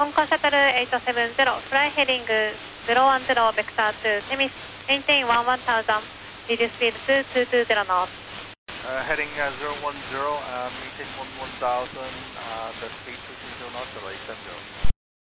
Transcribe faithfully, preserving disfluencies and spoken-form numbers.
香港シャトルエイトセブンゼロ、フライヘディングゼロワンゼロ、ベクターツー、テミス、maintain one one thousand, reduce speed to two two zero knots. Uh, heading uh, zero one zero, uh, maintain one one thousand, uh, the speed two two zero knots, right, ten zero.